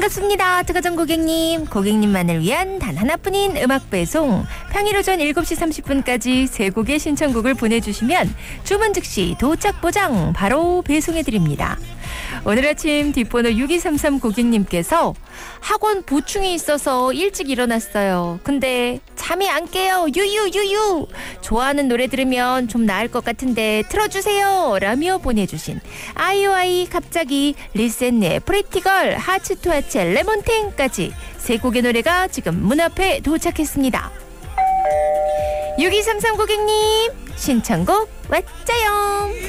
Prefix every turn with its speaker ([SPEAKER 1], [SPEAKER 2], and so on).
[SPEAKER 1] 반갑습니다. 특허전 고객님만을 위한 단 하나뿐인 음악배송. 평일 오전 7시 30분까지 세 곡의 신청곡을 보내주시면 주문 즉시 도착 보장 바로 배송해드립니다. 오늘 아침 뒷번호 6233 고객님께서 학원 보충이 있어서 일찍 일어났어요. 근데 잠이 안 깨요. 유유. 좋아하는 노래 들으면 좀 나을 것 같은데 틀어주세요. 라며 보내주신 아이오아이 갑자기 리센의 프리티걸 하츠 투 하츠 레몬탱까지 세 곡의 노래가 지금 문 앞에 도착했습니다. 6233 고객님 신청곡 왔자요.